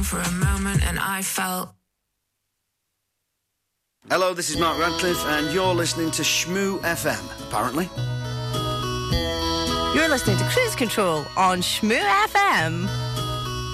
for a moment and I felt... Hello, this is Mark Radcliffe and you're listening to Shmoo FM, apparently. You're listening to Cruise Control on Shmoo FM.